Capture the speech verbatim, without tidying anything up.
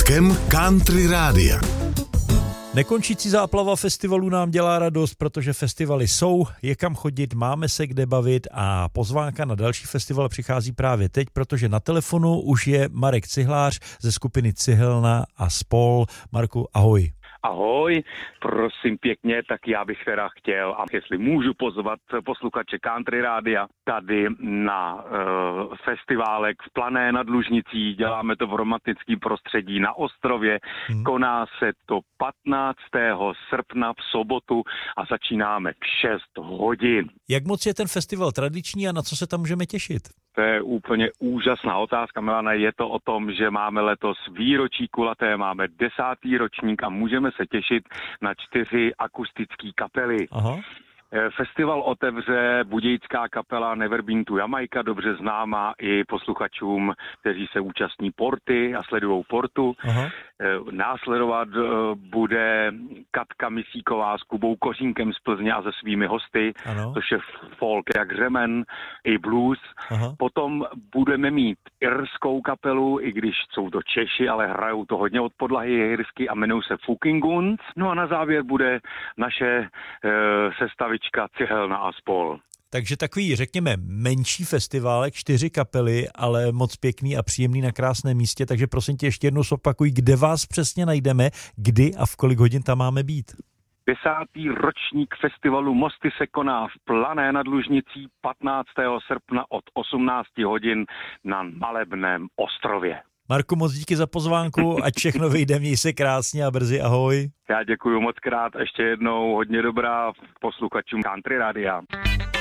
pořádkem Country Rádia. Nekončící záplava festivalů nám dělá radost, protože festivaly jsou, je kam chodit, máme se kde bavit a pozvánka na další festival přichází právě teď, protože na telefonu už je Marek Cihlář ze skupiny Cihelna a spol. Marku, ahoj. Ahoj, prosím pěkně, tak já bych teda chtěl, a jestli můžu pozvat posluchače Country Rádia tady na uh, festiválek v Plané nad Lužnicí, děláme to v romantickém prostředí na ostrově, hmm. koná se to patnáctého srpna v sobotu a začínáme v šest hodin. Jak moc je ten festival tradiční a na co se tam můžeme těšit? To je úplně úžasná otázka, Milane. Je to o tom, že máme letos výročí kulaté, máme desátý ročník a můžeme se těšit na čtyři akustické kapely. Aha. Festival otevře budějická kapela Never Been to Jamaica, dobře známá i posluchačům, kteří se účastní Porty a sledují Portu. Aha. Následovat bude Katka Misíková s Kubou Kořínkem z Plzně a se svými hosty, ano. což je folk jak řemen i blues. Aha. Potom budeme mít irskou kapelu, i když jsou to Češi, ale hrajou to hodně od podlahy irsky a jmenují se Fucking Guns. No a na závěr bude naše e, sestavička Cihelna a spol. Takže takový, řekněme, menší festiválek, čtyři kapely, ale moc pěkný a příjemný na krásném místě, takže prosím tě ještě jednou zopakuj, kde vás přesně najdeme, kdy a v kolik hodin tam máme být. Desátý ročník festivalu Mosty se koná v Plané nad Lužnicí patnáctého srpna od osmnáct hodin na Malebném ostrově. Marku, moc díky za pozvánku, ať všechno vyjde, měj se krásně a brzy ahoj. Já děkuji moc krát, ještě jednou hodně dobrá posluchačům Country Rádia.